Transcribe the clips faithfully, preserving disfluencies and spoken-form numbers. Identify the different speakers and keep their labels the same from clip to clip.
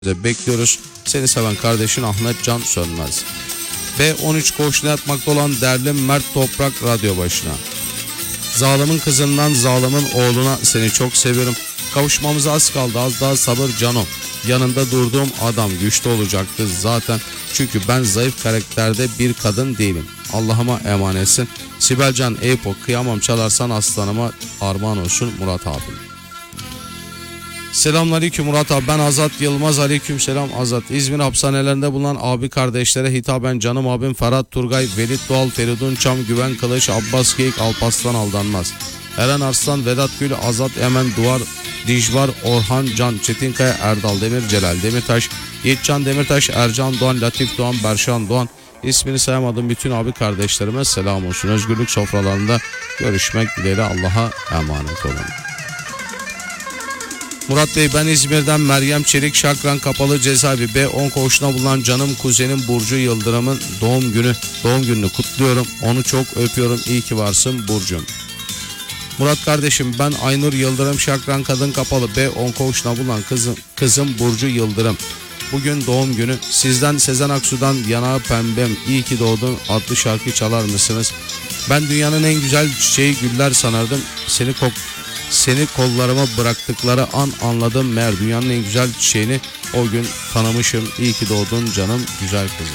Speaker 1: bekliyoruz. Seni seven kardeşin Ahmet Can Sönmez. B on üç koğuşuna yatmakta olan değerli Mert Toprak radyo başına. Zalimin kızından zalimin oğluna seni çok seviyorum. Kavuşmamıza az kaldı, az daha sabır canım. Yanında durduğum adam güçlü olacaktı zaten. Çünkü ben zayıf karakterde bir kadın değilim. Allah'ıma emanetsin. Sibelcan Eypo kıyamam çalarsan aslanıma armağan olsun Murat abim. Selamünaleyküm Murat abi, ben Azat Yılmaz. Aleyküm selam Azat. İzmir hapishanelerinde bulunan abi kardeşlere hitaben canım abim Ferhat Turgay, Velit Doğal, Feridun Çam, Güven Kılıç, Abbas Geyik, Alpaslan Aldanmaz, Eren Arslan, Vedat Gül, Azat Emen, Duvar, Dijvar, Orhan Can, Çetinkaya, Erdal Demir, Celal Demirtaş, Yiğitcan Demirtaş, Ercan Doğan, Latif Doğan, Berşan Doğan. İsmini sayamadığım bütün abi kardeşlerime selam olsun. Özgürlük sofralarında görüşmek dileğiyle, Allah'a emanet olun. Murat Bey, ben İzmir'den Meryem Çelik, Şakran Kapalı Cezaevi B on koğuşuna bulunan canım kuzenim Burcu Yıldırım'ın doğum günü doğum gününü kutluyorum. Onu çok öpüyorum. İyi ki varsın Burcu'm. Murat kardeşim, ben Aynur Yıldırım, Şakran Kadın Kapalı B on koğuşuna bulunan kızım, kızım Burcu Yıldırım. Bugün doğum günü. Sizden Sezen Aksu'dan Yanağı Pembem İyi ki doğdun adlı şarkı çalar mısınız? Ben dünyanın en güzel çiçeği güller sanardım. Seni kok Seni kollarıma bıraktıkları an anladım, meğer dünyanın en güzel çiçeğini o gün tanımışım. İyi ki doğdun canım güzel kızım.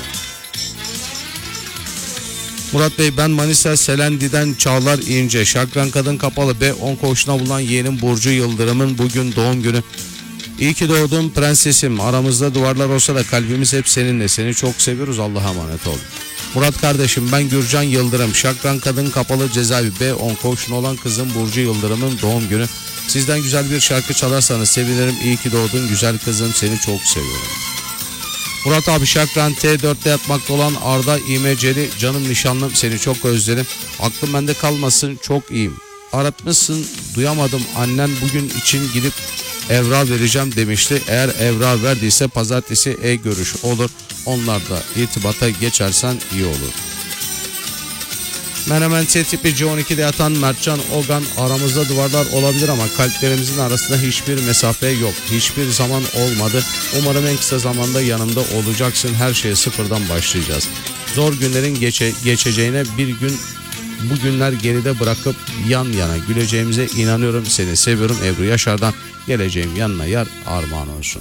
Speaker 1: Murat Bey, ben Manisa Selendi'den Çağlar İnce, Şakran Kadın Kapalı B on koğuşuna bulunan yeğenim Burcu Yıldırım'ın bugün doğum günü. İyi ki doğdun prensesim. Aramızda duvarlar olsa da kalbimiz hep seninle. Seni çok seviyoruz. Allah'a emanet ol. Murat kardeşim, ben Gürcan Yıldırım, Şakran Kadın Kapalı Cezaevi B on koğuşuna olan kızım Burcu Yıldırım'ın doğum günü. Sizden güzel bir şarkı çalarsanız sevinirim. İyi ki doğdun güzel kızım, seni çok seviyorum. Murat abi, Şakran T dörtte yatmakta olan Arda İmeceli, canım nişanlım, seni çok özledim. Aklım bende kalmasın, çok iyiyim. Aratmışsın, duyamadım, annen bugün için gidip evra vereceğim demişti. Eğer evra verdiyse pazartesi e-görüş olur. Onlarla irtibata geçersen iyi olur. Menemen C tipi C on iki'de yatan Mertcan Ogan, aramızda duvarlar olabilir ama kalplerimizin arasında hiçbir mesafe yok. Hiçbir zaman olmadı. Umarım en kısa zamanda yanımda olacaksın. Her şeye sıfırdan başlayacağız. Zor günlerin geçe geçeceğine bir gün bu günler geride bırakıp yan yana güleceğimize inanıyorum. Seni seviyorum Ebru Yaşar'dan. Geleceğim yanına yar armağan olsun.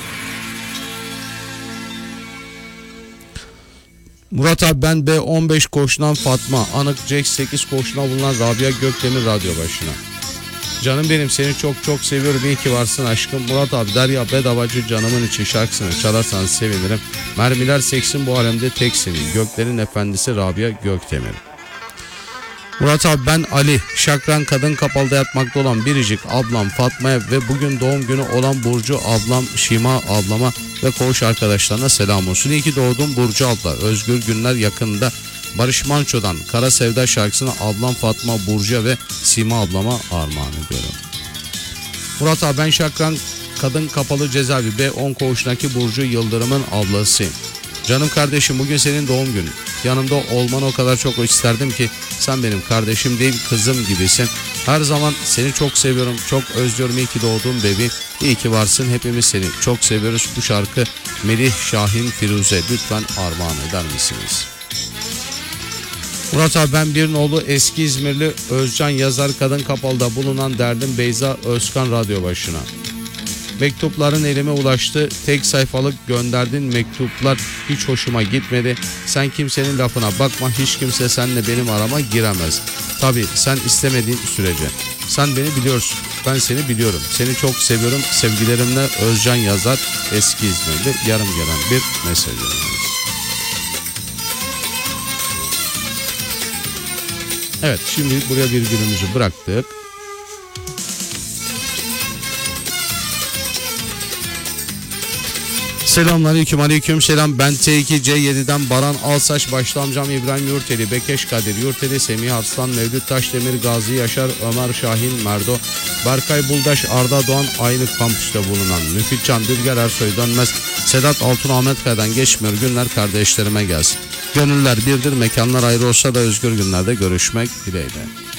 Speaker 1: Murat abi, ben B on beş koğuşundan Fatma, Anık Jack sekiz koğuşuna bulunan Rabia Gökdemir radyo başına. Canım benim, seni çok çok seviyorum. İyi ki varsın aşkım. Murat abi, Derya Bedavacı canımın için şarkısını çalarsanız sevinirim. Mermiler seksin bu alemde teksin. Göklerin efendisi Rabia Gökdemir. Murat abi, ben Ali, Şakran Kadın Kapalı'da yatmakta olan biricik ablam Fatma'ya ve bugün doğum günü olan Burcu ablam Şima ablama ve koğuş arkadaşlarına selam olsun. İyi ki doğdun Burcu abla. Özgür günler yakında. Barış Manço'dan Kara Sevda şarkısını ablam Fatma, Burcu'ya ve Sima ablama armağan ediyorum. Murat abi, ben Şakran Kadın Kapalı Cezaevi B on koğuşundaki Burcu Yıldırım'ın ablasıyım. Canım kardeşim, bugün senin doğum günün. Yanımda olmanı o kadar çok isterdim ki, sen benim kardeşim değil kızım gibisin. Her zaman seni çok seviyorum, çok özlüyorum. İyi ki doğdun bebeğim. İyi ki varsın. Hepimiz seni çok seviyoruz. Bu şarkı Melih Şahin Firuze, lütfen armağan eder misiniz? Murat abi, ben bir nolu eski İzmirli Özcan Yazar Kadın Kapalı'da bulunan derdim Beyza Özkan radyo başına. Mektupların elime ulaştı. Tek sayfalık gönderdin mektuplar hiç hoşuma gitmedi. Sen kimsenin lafına bakma. Hiç kimse seninle benim arama giremez. Tabii sen istemediğin sürece. Sen beni biliyorsun. Ben seni biliyorum. Seni çok seviyorum. Sevgilerimle Özcan Yazar, eski İzmir'de yarım gelen bir mesajımız. Evet, şimdi buraya virgülümüzü bıraktık. Selamünaleyküm, aleyküm selam. Ben T iki C yedi'den Baran Alsaç, başta amcam İbrahim Yurteli, Bekeş Kadir Yurteli, Semih Arslan, Mevlüt Taşdemir, Gazi Yaşar, Ömer Şahin Merdo, Berkay Buldaş, Arda Doğan, aynı kampüste bulunan Müfit Can Dülger Ersoy Dönmez, Sedat Altun Ahmet Kaya'dan geçmiyor günler kardeşlerime gelsin. Gönüller birdir, mekanlar ayrı olsa da özgür günlerde görüşmek dileğiyle.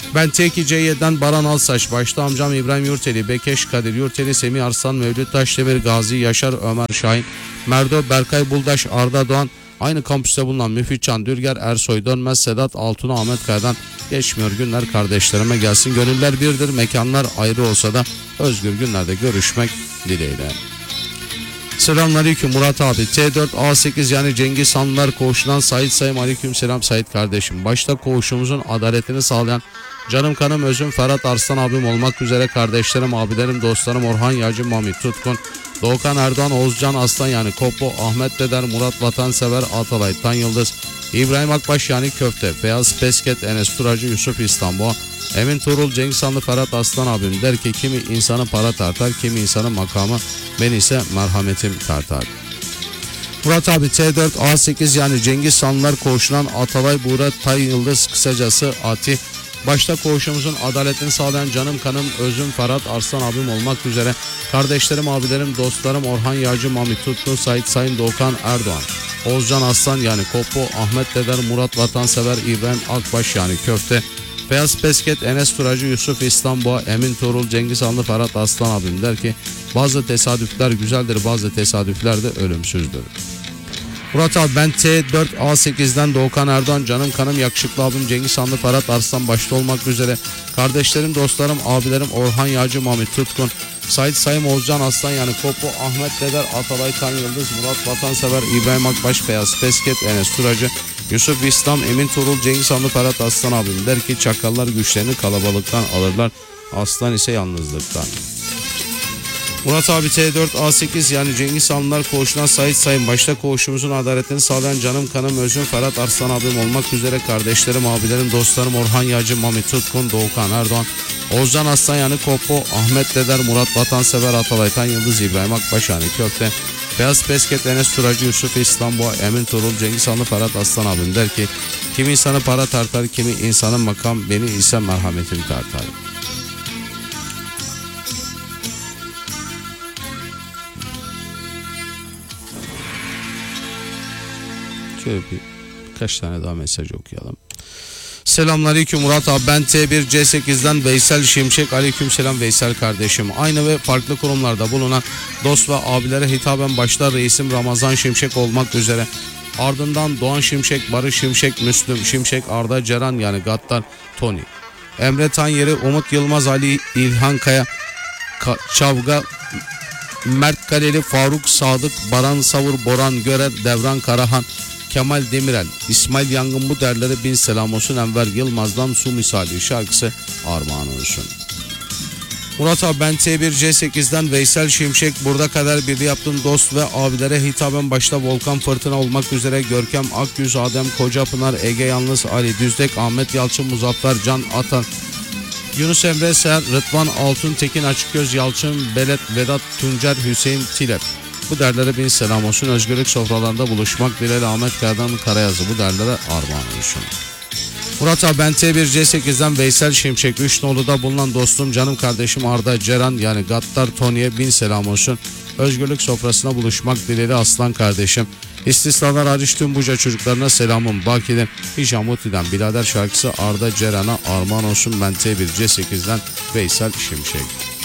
Speaker 1: Ben T iki C yedi'den Baran Alsaç, başta amcam İbrahim Yurteli, Bekeş Kadir Yurteli, Semih Arslan, Mevlüt Taşdemir, Gazi Yaşar, Ömer Şahin, Merdo, Berkay Buldaş, Arda Doğan, aynı kampüste bulunan Müfit Can Dürger, Ersoy Dönmez, Sedat Altuna, Ahmet Kaya'dan geçmiyor günler kardeşlerime gelsin. Gönüller birdir, mekanlar ayrı olsa da özgür günlerde görüşmek dileğiyle. Selamünaleyküm Murat abi. T dört A sekiz yani Cengiz Hanlar koğuşundan Sait Sayım, aleyküm selam Sait kardeşim. Başta koğuşumuzun adaletini sağlayan canım kanım özüm Ferhat Arslan abim olmak üzere kardeşlerim, abilerim, dostlarım Orhan Yağcı, Mami Tutkun, Doğukan Erdoğan, Oğuzcan Aslan yani Kopo, Ahmet Deder, Murat Vatansever, Atalay Tan Yıldız, İbrahim Akbaş yani Köfte, Beyaz Pesket, Enes Turacı, Yusuf İstanbul, Emin Tuğrul, Cengiz Hanlı, Ferhat Aslan abim der ki kimi insanı para tartar, kimi insanın makamı, ben ise merhametim tartar. Murat abi T dört A sekiz yani Cengiz Hanlılar koğuşundan Atalay Buğra Tay Yıldız, kısacası Ati, başta koğuşumuzun adaletini sağlayan canım kanım özüm Ferhat Arslan abim olmak üzere kardeşlerim, abilerim, dostlarım Orhan Yağcı, Mami Tutkun, Sait Sayın, Doğukan Erdoğan, Oğuzcan Aslan yani Kopo, Ahmet Deder, Murat Vatansever, İbrahim Akbaş yani Köfte, Beyaz Pesket, Enes Turacı, Yusuf İstanbul, Emin Tuğrul, Cengiz Hanlı, Ferhat Aslan abim der ki bazı tesadüfler güzeldir, bazı tesadüfler de ölümsüzdür. Murat abi ben T dört A sekiz'den Doğukan Erdoğan, canım kanım yakışıklı abim Cengiz Hanlı, Ferhat Arslan başta olmak üzere kardeşlerim, dostlarım, abilerim Orhan Yağcı, Mami Tutkun, Sait Sayım, Oğuzcan Aslan yani Kopo, Ahmet Deder, Atalay Tan Yıldız, Murat Vatansever, İbrahim Akbaş, Beyaz Pesket, Enes Turacı, Yusuf İslam, Emin Tuğrul, Cengiz Hanlı, Ferhat Aslan abim der ki çakallar güçlerini kalabalıktan alırlar, aslan ise yalnızlıktan. Murat abi T dört A sekiz yani Cengiz Hanlılar koğuşundan Sait Sayın, başta koğuşumuzun adaletini sağlayan canım kanım özüm Ferhat Arslan abim olmak üzere kardeşlerim, abilerim, dostlarım Orhan Yağcı, Mami Tutkun, Doğukan Erdoğan, Oğuzcan Aslan yani Kopo, Ahmet Deder, Murat Vatansever, Atalay Tan Yıldız, İbrahim Akbaş yani Köfte, Beyaz Pesket, Enes Turacı, Yusuf İstanbul, Emin Tuğrul, Cengiz Hanlı, Ferhat Aslan abim der ki kimi insanı para tartar, kimi insanın makam, beni ise merhametim tartar. Şöyle bir birkaç tane daha mesaj okuyalım. Selamünaleyküm Murat abi ben T bir C sekiz'den Veysel Şimşek, aleykümselam Veysel kardeşim. Aynı ve farklı kurumlarda bulunan dost ve abilere hitaben başta reisim Ramazan Şimşek olmak üzere ardından Doğan Şimşek, Barış Şimşek, Müslüm Şimşek, Arda Ceren yani Gattar Tony, Emre Tanyeri, Umut Yılmaz, Ali İlhan Kaya, Ka- Çavga, Mert Kaleli, Faruk Sadık, Baran Savur, Boran Görer, Devran Karahan, Kemal Demirel, İsmail Yangın bu derlere bin selam olsun. Enver Yılmaz'dan Su Misali şarkısı armağan olsun. Murat abi ben T bir C sekiz'den Veysel Şimşek, burada kadar birliği yaptığım dost ve abilere hitaben başta Volkan Fırtına olmak üzere Görkem Akyüz, Adem Kocapınar, Ege Yalnız, Ali Düzdek, Ahmet Yalçın, Muzaffer Can Atan, Yunus Emre Ser, Rıdvan Altun Tekin, Açıkgöz Yalçın, Belet, Vedat Tuncer, Hüseyin Tiler. Bu derlere bin selam olsun. Özgürlük sofralarında buluşmak dileğiyle Ahmet Kaya'dan Karayazı bu derlere armağan olsun. Murat abi ben T bir C sekiz'den Veysel Şimşek, Üç Nolu'da bulunan dostum canım kardeşim Arda Ceren yani Gattar Tony'ye bin selam olsun. Özgürlük sofrasına buluşmak dileğiyle Aslan kardeşim. İstisnalar hariç tüm Buca çocuklarına selamım. Baki'den Hicamuti'den Bilader şarkısı Arda Ceren'e armağan olsun. Ben T bir C sekiz'den Veysel Şimşek.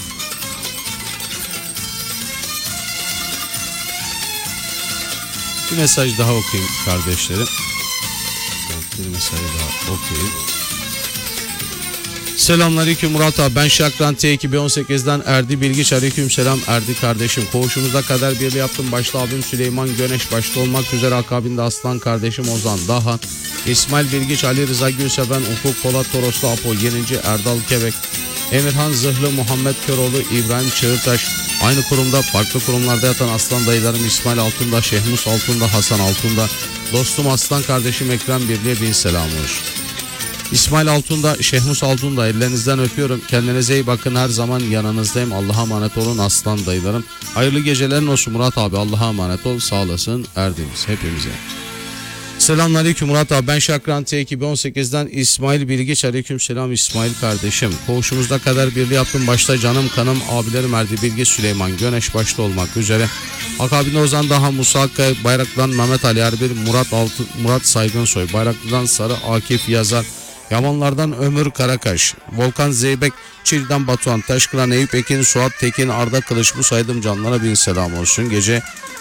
Speaker 1: Bir mesaj daha okuyayım kardeşlerim. Bir mesaj daha okuyayım. Selamünaleyküm Murat abi ben Şakran T iki B on sekiz'den Erdi Bilgiç, aleykümselam Erdi kardeşim. Koğuşumuza kadar birliği yaptım. Başta abim Süleyman Göneş başta olmak üzere akabinde Aslan kardeşim Ozan Daha, İsmail Bilgiç, Ali Rıza Gülseven, Ufuk Polat, Toroslu Apo Yenici, Erdal Kebek, Emirhan Zırhlı, Muhammed Köroğlu, İbrahim Çığırtaş. Aynı kurumda farklı kurumlarda yatan Aslan dayılarım İsmail Altunda, Şehmus Altunda, Hasan Altunda, dostum Aslan kardeşim Ekrem Birliğe bin selam olsun. İsmail Altunda, Şehmus Altunda ellerinizden öpüyorum. Kendinize iyi bakın, her zaman yanınızdayım. Allah'a emanet olun Aslan dayılarım. Hayırlı gecelerin olsun Murat abi, Allah'a emanet ol, sağ olasın Erdemiz hepimize. Selamünaleyküm Murat abi ben Şakran T iki B on sekiz'den İsmail Bilgiç, aleykümselam İsmail kardeşim. Koğuşumuzda kadar birliği yaptım. Başta canım kanım abilerim Erdi Bilgiç, Süleyman Göneş başta olmak üzere akabinde Ozan Daha, Musa Akkaya, Bayraklı'dan Mehmet Ali Erbil, Murat Altın, Murat Saygınsoy, Bayraklı'dan Sarı Akif Yazar, Yamanlardan Ömür Karakaş, Volkan Zeybek, Çil'den Batuhan, Taşkıran Eyüp Ekin, Suat Tekin, Arda Kılıç, bu saydım canlara bin selam olsun. Gece